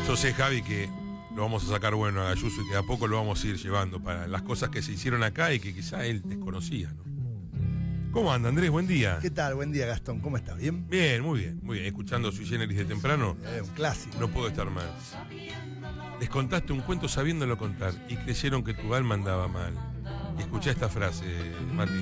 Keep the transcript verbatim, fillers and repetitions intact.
Yo sé, Javi, que lo vamos a sacar bueno a Gayuso y que a poco lo vamos a ir llevando para las cosas que se hicieron acá y que quizá él desconocía, ¿no? ¿Cómo anda, Andrés? Buen día. ¿Qué tal? Buen día, Gastón. ¿Cómo estás? ¿Bien? Bien, muy bien, muy bien. Escuchando Sui Generis de temprano. Eh, un clásico. No puedo estar mal. Les contaste un cuento sabiéndolo contar y creyeron que tu alma andaba mal. Y escuché esta frase, Mati.